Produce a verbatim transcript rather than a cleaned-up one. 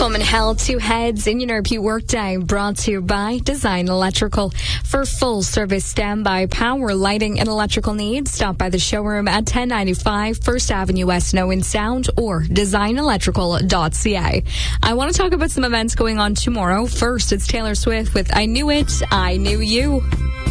Coleman held two heads in your repeat workday, brought to you by Design Electrical. For full service standby power, lighting, and electrical needs, stop by the showroom at ten ninety-five First Avenue West, Snow and Sound, or design electrical dot c a. I want to talk about some events going on tomorrow. First, it's Taylor Swift with I Knew It, I Knew You.